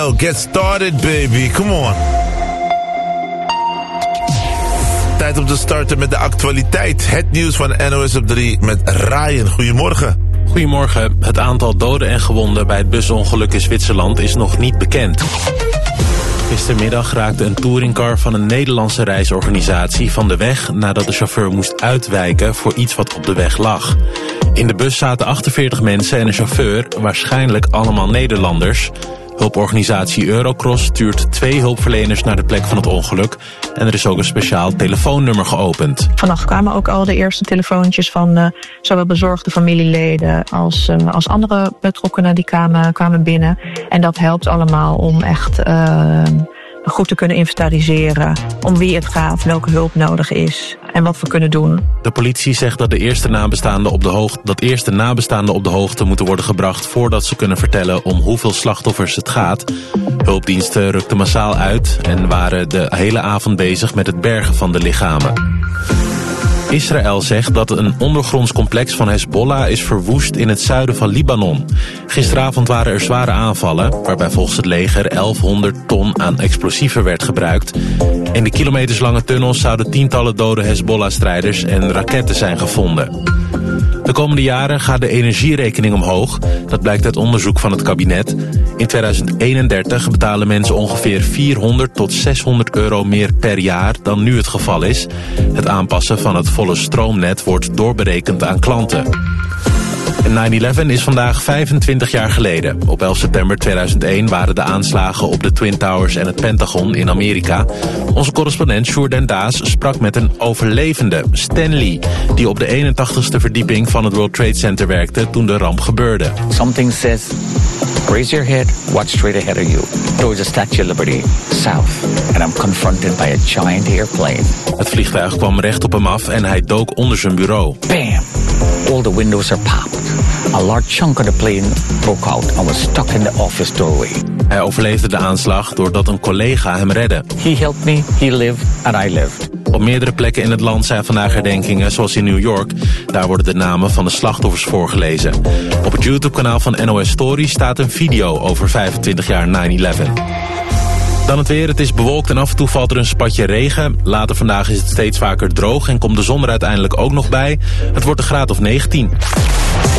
Oh, get started, baby. Come on. Tijd om te starten met de actualiteit. Het nieuws van NOS op 3 met Ryan. Goedemorgen. Goedemorgen. Het aantal doden en gewonden bij het busongeluk in Zwitserland is nog niet bekend. Gistermiddag raakte een touringcar van een Nederlandse reisorganisatie van de weg nadat de chauffeur moest uitwijken voor iets wat op de weg lag. In de bus zaten 48 mensen en een chauffeur, waarschijnlijk allemaal Nederlanders. Hulporganisatie Eurocross stuurt 2 hulpverleners naar de plek van het ongeluk. En er is ook een speciaal telefoonnummer geopend. Vannacht kwamen ook al de eerste telefoontjes van zowel bezorgde familieleden als andere betrokkenen die kwamen binnen. En dat helpt allemaal om echt goed te kunnen inventariseren om wie het gaat, welke hulp nodig is en wat we kunnen doen. De politie zegt dat eerste nabestaanden op de hoogte moeten worden gebracht voordat ze kunnen vertellen om hoeveel slachtoffers het gaat. Hulpdiensten rukten massaal uit en waren de hele avond bezig met het bergen van de lichamen. Israël zegt dat een ondergronds complex van Hezbollah is verwoest in het zuiden van Libanon. Gisteravond waren er zware aanvallen, waarbij volgens het leger 1100 ton aan explosieven werd gebruikt. In de kilometerslange tunnels zouden tientallen dode Hezbollah-strijders en raketten zijn gevonden. De komende jaren gaat de energierekening omhoog. Dat blijkt uit onderzoek van het kabinet. In 2031 betalen mensen ongeveer 400 tot 600 euro meer per jaar dan nu het geval is. Het aanpassen van het volle stroomnet wordt doorberekend aan klanten. 9/11 is vandaag 25 jaar geleden. Op 11 september 2001 waren de aanslagen op de Twin Towers en het Pentagon in Amerika. Onze correspondent Sjoerd Den Daas sprak met een overlevende, Stanley, die op de 81ste verdieping van het World Trade Center werkte toen de ramp gebeurde. Something says, raise your head, watch straight ahead of you. Towards the Statue of Liberty, south. And I'm confronted by a giant airplane. Het vliegtuig kwam recht op hem af en hij dook onder zijn bureau. Bam! All the windows are popped. A large chunk of the plane broke out and was stuck in the office doorway. Hij overleefde de aanslag doordat een collega hem redde. He helped me, he lived and I lived. Op meerdere plekken in het land zijn vandaag herdenkingen, zoals in New York. Daar worden de namen van de slachtoffers voorgelezen. Op het YouTube-kanaal van NOS Story staat een video over 25 jaar 9/11. Dan het weer. Het is bewolkt en af en toe valt er een spatje regen. Later vandaag is het steeds vaker droog en komt de zon er uiteindelijk ook nog bij. Het wordt een graad of 19.